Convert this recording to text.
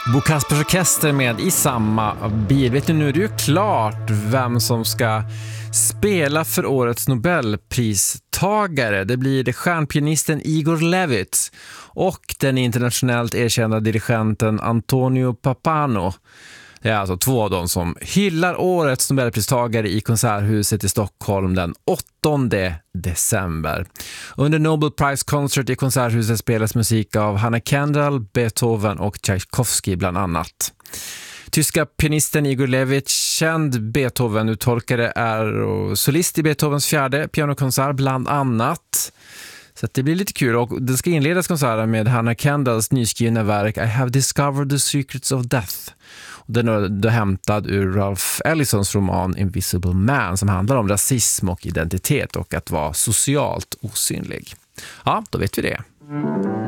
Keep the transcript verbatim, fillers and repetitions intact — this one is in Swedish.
Bo Kaspers Orkester med i samma bil. Vet du, nu är det ju klart vem som ska spela för årets Nobelpristagare. Det blir det stjärnpianisten Igor Levit och den internationellt erkända dirigenten Antonio Pappano. Det är alltså två av dem som hyllar årets Nobelpristagare i Konserthuset i Stockholm den åttonde december. Under Nobel Prize Concert i Konserthuset spelas musik av Hannah Kendall, Beethoven och Tchaikovsky bland annat. Tyska pianisten Igor Levit, känd Beethoven-uttolkare, är solist i Beethovens fjärde pianokonsert bland annat. Så att det blir lite kul, och det ska inledas konserten med Hannah Kendalls nyskrivna verk I Have Discovered the Secrets of Death. Den är då hämtad ur Ralph Ellisons roman Invisible Man, som handlar om rasism och identitet och att vara socialt osynlig. Ja, då vet vi det.